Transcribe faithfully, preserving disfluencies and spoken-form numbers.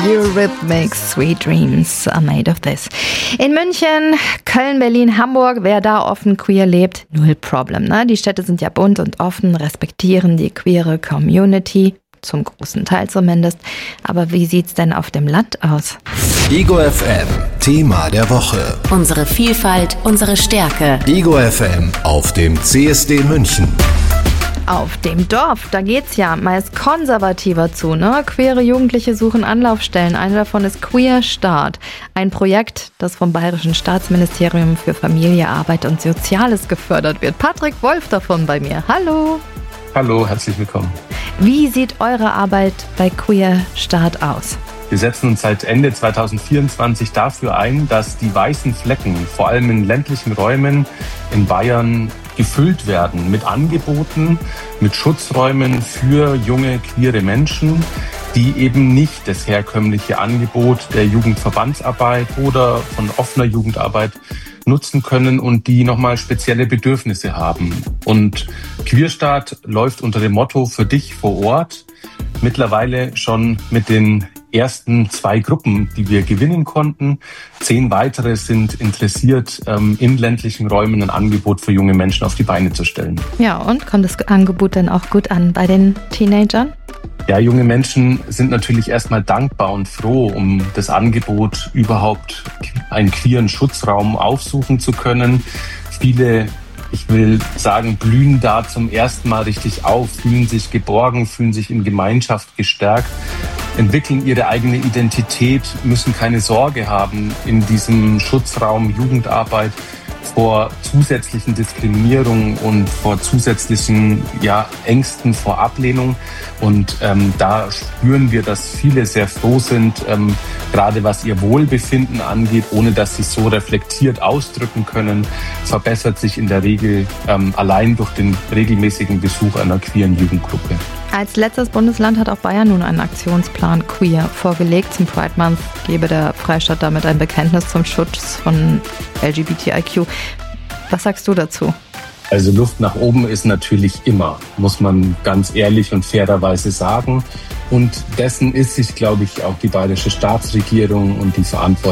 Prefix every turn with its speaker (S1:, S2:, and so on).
S1: Eurythmics, Sweet Dreams are made of this. In München, Köln, Berlin, Hamburg, wer da offen queer lebt, null Problem. Ne? Die Städte sind ja bunt und offen, respektieren die queere Community, zum großen Teil zumindest. Aber wie sieht's denn auf dem Land aus?
S2: Ego F M, Thema der Woche.
S3: Unsere Vielfalt, unsere Stärke.
S2: Ego F M auf dem C S D München.
S1: Auf dem Dorf, da geht's ja meist konservativer zu, ne? Queere Jugendliche suchen Anlaufstellen. Eine davon ist Queer Start. Ein Projekt, das vom Bayerischen Staatsministerium für Familie, Arbeit und Soziales gefördert wird. Patrick Wolf davon bei mir. Hallo.
S4: Hallo, herzlich willkommen.
S1: Wie sieht eure Arbeit bei Queer Start aus?
S4: Wir setzen uns seit Ende zwanzig vierundzwanzig dafür ein, dass die weißen Flecken, vor allem in ländlichen Räumen in Bayern, gefüllt werden mit Angeboten, mit Schutzräumen für junge, queere Menschen, die eben nicht das herkömmliche Angebot der Jugendverbandsarbeit oder von offener Jugendarbeit nutzen können und die nochmal spezielle Bedürfnisse haben. Und Queerstart läuft unter dem Motto für dich vor Ort, mittlerweile schon mit den ersten zwei Gruppen, die wir gewinnen konnten. Zehn weitere sind interessiert, in ländlichen Räumen ein Angebot für junge Menschen auf die Beine zu stellen.
S1: Ja, und kommt das Angebot denn auch gut an bei den Teenagern?
S4: Ja, junge Menschen sind natürlich erstmal dankbar und froh, um das Angebot überhaupt einen queeren Schutzraum aufsuchen zu können. Viele, ich will sagen, blühen da zum ersten Mal richtig auf, fühlen sich geborgen, fühlen sich in Gemeinschaft gestärkt, entwickeln ihre eigene Identität, müssen keine Sorge haben in diesem Schutzraum Jugendarbeit vor zusätzlichen Diskriminierungen und vor zusätzlichen ja, Ängsten vor Ablehnung. Und ähm, da spüren wir, dass viele sehr froh sind, ähm, gerade was ihr Wohlbefinden angeht, ohne dass sie so reflektiert ausdrücken können, verbessert sich in der Regel ähm, allein durch den regelmäßigen Besuch einer queeren Jugendgruppe.
S1: Als letztes Bundesland hat auch Bayern nun einen Aktionsplan Queer vorgelegt. Zum Pride Month gebe der Freistaat damit ein Bekenntnis zum Schutz von L G B T I Q. Was sagst du dazu?
S4: Also Luft nach oben ist natürlich immer, muss man ganz ehrlich und fairerweise sagen. Und dessen ist sich, glaube ich, auch die bayerische Staatsregierung und die Verantwortlichen